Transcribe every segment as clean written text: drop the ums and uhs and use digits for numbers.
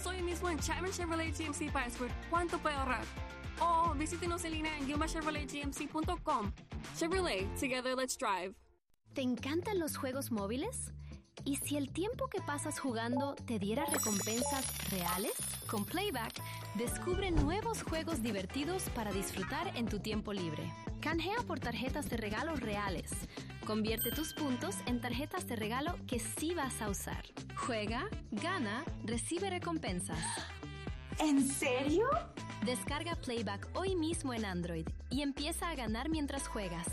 Visítenos hoy mismo en Chapman Chevrolet GMC para descubrir cuánto puede ahorrar. O visítenos en línea en YumaChevroletGMC.com. Chevrolet, together let's drive. ¿Te encantan los juegos móviles? ¿Y si el tiempo que pasas jugando te diera recompensas reales? Con Playback, descubre nuevos juegos divertidos para disfrutar en tu tiempo libre. Canjea por tarjetas de regalo reales. Convierte tus puntos en tarjetas de regalo que sí vas a usar. Juega, gana, recibe recompensas. ¿En serio? Descarga Playback hoy mismo en Android y empieza a ganar mientras juegas.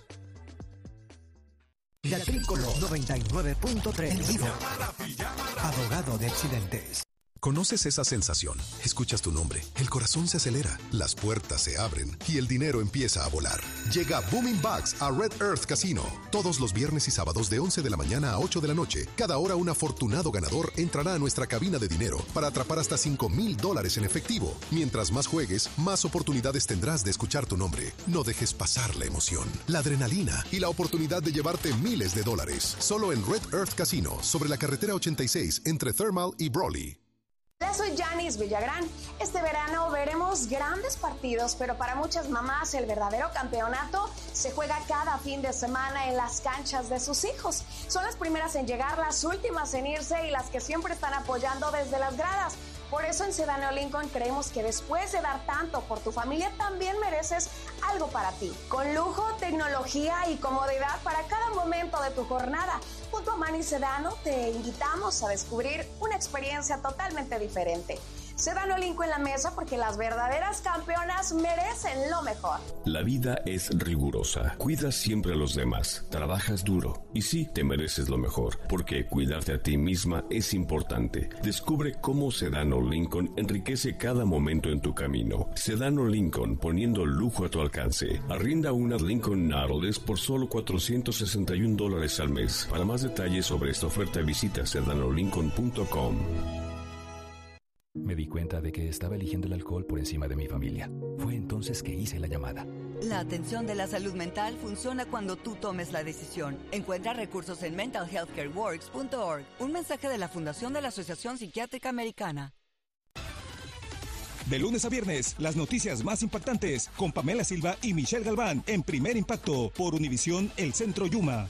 La Tricolor 99.3 en vivo. Abogado de accidentes. ¿Conoces esa sensación? Escuchas tu nombre, el corazón se acelera, las puertas se abren y el dinero empieza a volar. Llega Booming Bucks a Red Earth Casino. Todos los viernes y sábados de 11 de la mañana a 8 de la noche. Cada hora un afortunado ganador entrará a nuestra cabina de dinero para atrapar hasta $5,000 en efectivo. Mientras más juegues, más oportunidades tendrás de escuchar tu nombre. No dejes pasar la emoción, la adrenalina y la oportunidad de llevarte miles de dólares. Solo en Red Earth Casino, sobre la carretera 86 entre Thermal y Brawley. Hola, soy Janice Villagrán. Este verano veremos grandes partidos, pero para muchas mamás el verdadero campeonato se juega cada fin de semana en las canchas de sus hijos. Son las primeras en llegar, las últimas en irse y las que siempre están apoyando desde las gradas. Por eso en Sedano Lincoln creemos que después de dar tanto por tu familia, también mereces algo para ti. Con lujo, tecnología y comodidad para cada momento de tu jornada. Junto a Manny Sedano te invitamos a descubrir una experiencia totalmente diferente. Sedano Lincoln en la mesa porque las verdaderas campeonas merecen lo mejor. La vida es rigurosa. Cuidas siempre a los demás. Trabajas duro. Y sí, te mereces lo mejor. Porque cuidarte a ti misma es importante. Descubre cómo Sedano Lincoln enriquece cada momento en tu camino. Sedano Lincoln, poniendo lujo a tu alcance. Arrienda una Lincoln Nautilus por solo $461 al mes. Para más detalles sobre esta oferta, visita sedanolincoln.com. Me di cuenta de que estaba eligiendo el alcohol por encima de mi familia. Fue entonces que hice la llamada. La atención de la salud mental funciona cuando tú tomes la decisión. Encuentra recursos en mentalhealthcareworks.org. Un mensaje de la Fundación de la Asociación Psiquiátrica Americana. De lunes a viernes, las noticias más impactantes con Pamela Silva y Michelle Galván en Primer Impacto por Univisión El Centro Yuma.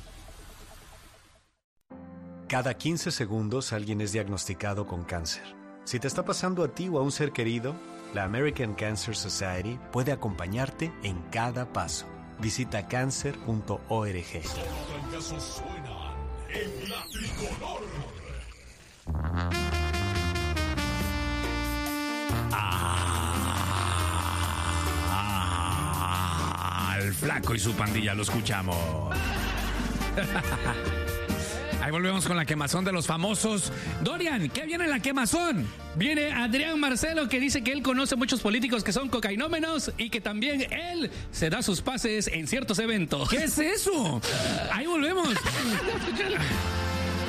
Cada 15 segundos alguien es diagnosticado con cáncer. Si te está pasando a ti o a un ser querido, la American Cancer Society puede acompañarte en cada paso. Visita cancer.org. Casos suenan en la Tricolor. El Flaco y su pandilla, lo escuchamos. Ahí volvemos con la quemazón de los famosos. Dorian, ¿qué viene en la quemazón? Viene Adrián Marcelo, que dice que él conoce muchos políticos que son cocainómenos y que también él se da sus pases en ciertos eventos. ¿Qué es eso? Ahí volvemos.